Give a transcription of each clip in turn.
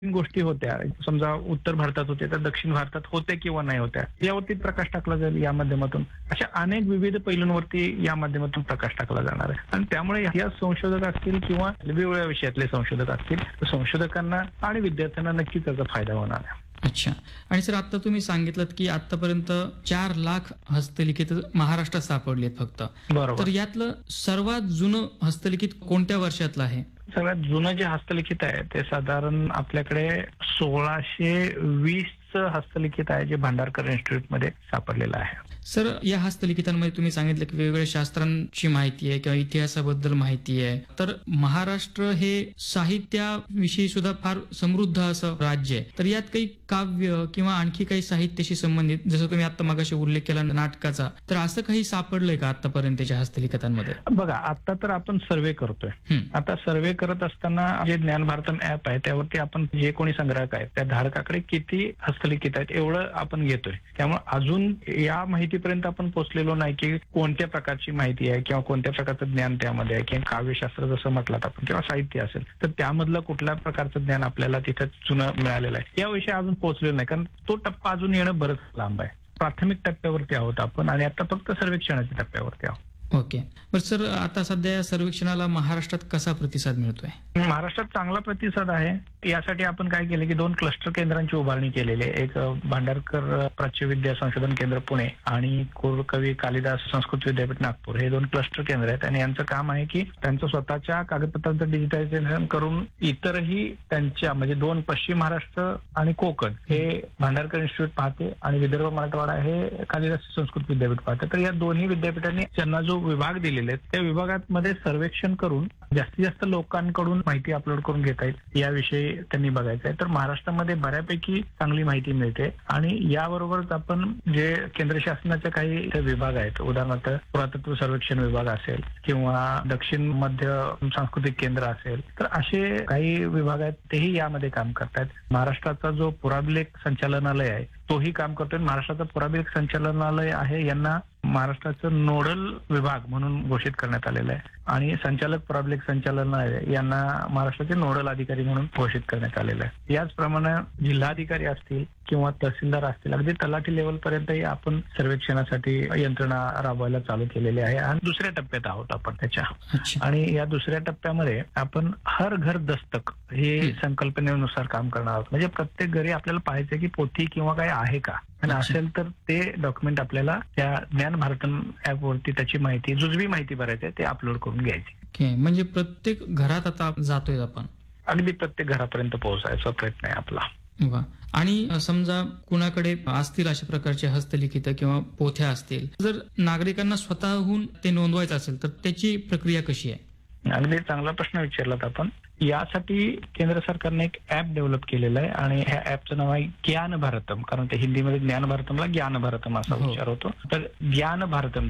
गोष्टी होत्या, समजा उत्तर भारतात होत्या तर दक्षिण भारतात होत्या किंवा नाही होत्या, यावरती प्रकाश टाकला जाईल या माध्यमातून. अशा अनेक विविध पैलूंवरती या माध्यमातून प्रकाश टाकला जाणार आहे. आणि त्यामुळे या संशोधक असतील किंवा वेगवेगळ्या विषयातले संशोधक असतील, संशोधकांना आणि विद्यार्थ्यांना नक्कीच त्याचा फायदा होणार आहे. अच्छा. आणि सर, आता तुम्ही सांगितलं की आतापर्यंत 4 लाख हस्तलिखित महाराष्ट्रात सापडले फक्त. बरोबर. तर यातलं सर्वात जुनं हस्तलिखित कोणत्या वर्षातलं आहे? सगळ्यात जुनं जे हस्तलिखित आहे ते साधारण आपल्याकडे 1620 हस्तलिखित आहे, जे भांडारकर इन्स्टिट्यूटमध्ये सापडलेलं आहे. सर, या हस्तलिखितांमध्ये तुम्ही सांगितलं की वेगवेगळ्या शास्त्रांची माहिती आहे किंवा इतिहासाबद्दल माहिती आहे. तर महाराष्ट्र हे साहित्याविषयी सुद्धा फार समृद्ध असं राज्य आहे. तर यात काही काव्य किंवा आणखी काही साहित्याशी संबंधित, जसं तुम्ही आता मगाशी उल्लेख केला नाटकाचा, तर असं काही सापडलंय का आतापर्यंतच्या हस्तलिखितांमध्ये? बघा, आता तर आपण सर्वे करतोय. आता सर्वे करत असताना जे ज्ञान भारतम ऍप आहे त्यावरती आपण जे कोणी संग्राहक आहेत त्या धारकाकडे किती हस्तलिखित आहेत एवढं आपण घेतोय. त्यामुळे अजून या माहितीपर्यंत आपण पोहोचलेलो नाही की कोणत्या प्रकारची माहिती आहे किंवा कोणत्या प्रकारचं ज्ञान त्यामध्ये आहे, किंवा काव्यशास्त्र जसं म्हटलं आपण किंवा साहित्य असेल तर त्यामधलं कुठल्या प्रकारचं ज्ञान आपल्याला तिथं जुनं मिळालेलं आहे याविषयी अजून पोहोचलेलो नाही, कारण तो टप्पा अजून येणं बरंच लांब आहे. प्राथमिक टप्प्यावरती आहोत आपण आणि आता फक्त सर्वेक्षणाच्या टप्प्यावरती आहोत. ओके. बरं सर, आता सध्या या सर्वेक्षणाला महाराष्ट्रात कसा प्रतिसाद मिळतोय? महाराष्ट्रात चांगला प्रतिसाद आहे. यासाठी आपण काय केलं की 2 क्लस्टर केंद्रांची उभारणी केलेली आहे. एक भांडारकर प्राच्यविद्या संशोधन केंद्र पुणे आणि कवी कालिदास संस्कृत विद्यापीठ नागपूर, हे 2 क्लस्टर केंद्र आहेत. आणि यांचं काम आहे की त्यांचं स्वतःच्या कागदपत्रांचं डिजिटायझेशन करून इतरही त्यांच्या म्हणजे 2 पश्चिम महाराष्ट्र आणि कोकण हे भांडारकर इन्स्टिट्यूट पाहते आणि विदर्भ मराठवाडा हे कालिदास संस्कृत विद्यापीठ पाहते. तर या दोन्ही विद्यापीठांनी त्यांना जो विभाग दिलेले आहेत त्या विभागामध्ये सर्वेक्षण करून जास्तीत जास्त लोकांकडून माहिती अपलोड करून घेता येईल याविषयी त्यांनी बघायचं आहे. तर महाराष्ट्रामध्ये बऱ्यापैकी चांगली माहिती मिळते. आणि याबरोबरच आपण जे केंद्र शासनाचे काही विभाग आहेत, उदाहरणार्थ पुरातत्व सर्वेक्षण विभाग असेल किंवा दक्षिण मध्य सांस्कृतिक केंद्र असेल, तर असे काही विभाग आहेत तेही यामध्ये काम करतात. महाराष्ट्राचा जो पुराभिलेख संचालनालय आहे तोही काम करतोय. महाराष्ट्राचं पुराभिलेख संचालनालय आहे यांना महाराष्ट्राचं नोडल विभाग म्हणून घोषित करण्यात आलेलं आहे आणि संचालक पुराभिलेख संचालनालय यांना महाराष्ट्राचे नोडल अधिकारी म्हणून घोषित करण्यात आलेलं आहे. याचप्रमाणे जिल्हाधिकारी असतील किंवा तहसीलदार असतील, अगदी तलाठी लेवल पर्यंतही आपण सर्वेक्षणासाठी यंत्रणा राबवायला चालू केलेली आहे आणि दुसऱ्या टप्प्यात आहोत आपण त्याच्या. आणि या दुसऱ्या टप्प्यामध्ये आपण हर घर दस्तक हे संकल्पनेनुसार काम करणार आहोत. म्हणजे प्रत्येक घरी आपल्याला पाहायचं की पोथी किंवा काही आहे का, आणि असेल तर ते डॉक्युमेंट आपल्याला त्या ज्ञान भारतम ऍप वरती त्याची माहिती, जुजवी माहिती भरायची आहे ते अपलोड करून घ्यायची. म्हणजे प्रत्येक घरात आता जातोय आपण, अगदी प्रत्येक घरापर्यंत पोहोचायचा प्रयत्न आहे आपला. वा. आणि समजा कुणाकडे असतील अशा प्रकारचे हस्तलिखित किंवा पोथ्या असतील, जर नागरिकांना स्वतःहून ते नोंदवायचं असेल तर त्याची प्रक्रिया कशी आहे? अगदी चांगला प्रश्न विचारलात आपण. यासाठी केंद्र सरकारने एक ऍप डेव्हलप केलेलं आहे आणि ह्या ऍपचं नाव आहे ज्ञान भारतम, कारण ते हिंदीमध्ये ज्ञान भारतमला ज्ञान भारतम असा उच्चार होतो. तर ज्ञान भारतम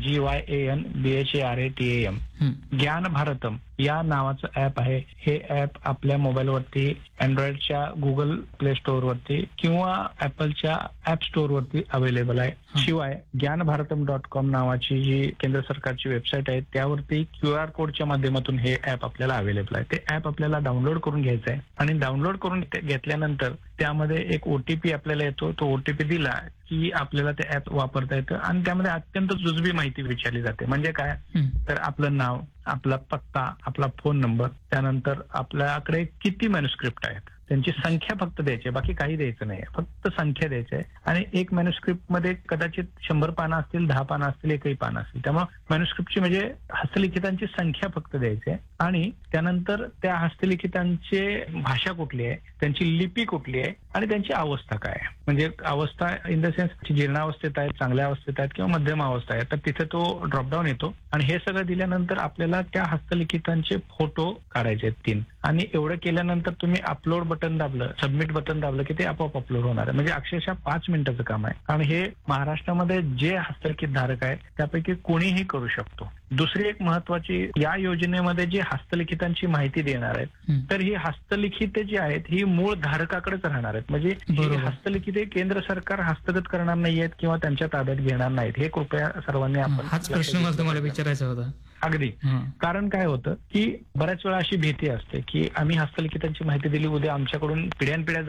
GYANBHARATAM ज्ञान भारतम या नावाचं ऍप आहे. हे ऍप आपल्या मोबाईलवरती अँड्रॉइडच्या गुगल प्ले स्टोअर वरती किंवा ऍपलच्या ऍप स्टोअर वरती अवेलेबल आहे. शिवाय ज्ञानभारतम.com नावाची जी केंद्र सरकारची वेबसाईट आहे त्यावरती QR कोडच्या माध्यमातून हे ऍप आपल्याला अवेलेबल आहे. ते ऍप आपल्याला डाउनलोड करून घ्यायचं आहे आणि डाउनलोड करून घेतल्यानंतर त्यामध्ये एक OTP आपल्याला येतो. तो OTP दिला की आपल्याला ते ऍप वापरता येतं आणि त्यामध्ये अत्यंत जुजबी माहिती विचारली जाते. म्हणजे काय, तर आपलं नाव, आपला पत्ता, आपला फोन नंबर, त्यानंतर आपल्याकडे किती मॅन्युस्क्रिप्ट आहेत त्यांची संख्या फक्त द्यायची आहे, बाकी काही द्यायचं नाही, फक्त संख्या द्यायची आहे. आणि एक मॅन्युस्क्रिप्ट मध्ये कदाचित 100 पानं असतील, 10 पानं असतील, एकही पानं असतील. त्यामुळे मॅन्युस्क्रिप्टची म्हणजे हस्तलिखितांची संख्या फक्त द्यायची आहे. आणि त्यानंतर त्या हस्तलिखितांची भाषा कुठली आहे, त्यांची लिपी कुठली आहे आणि त्यांची अवस्था काय आहे. म्हणजे अवस्था इन द सेन्स जीर्णावस्थेत आहेत, चांगल्या अवस्थेत आहेत किंवा मध्यम अवस्था आहे, तर तिथे तो ड्रॉपडाऊन येतो. आणि हे सगळं दिल्यानंतर आपल्याला त्या हस्तलिखितांचे फोटो काढायचे आहेत 3. आणि एवढं केल्यानंतर तुम्ही अपलोड बटन दाबलं, सबमिट बटन दाबलं की ते आपोआप अपलोड होणार आहे. म्हणजे अक्षरशः 5 मिनिटाचं काम आहे. आणि हे महाराष्ट्रामध्ये जे हस्तलिखित धारक आहेत त्यापैकी कोणीही करू शकतो. दुसरी एक महत्वाची, या योजनेमध्ये जे हस्तलिखितांची माहिती देणार आहेत तर ही हस्तलिखिते जी आहेत ही मूळ धारकाकडेच राहणार आहेत. म्हणजे ही हस्तलिखिते केंद्र सरकार हस्तगत करणार नाहीयेत किंवा त्यांच्या ताब्यात घेणार नाहीत. हे कृपया सर्वांनी आपण, हाच प्रश्न मला तुम्हाला विचारायचा होता. अगदी. कारण काय होतं की बऱ्याच वेळा अशी भीती असते की आम्ही हस्तलिखितांची माहिती दिली, उद्या आमच्याकडून पिढ्यानपिढ्या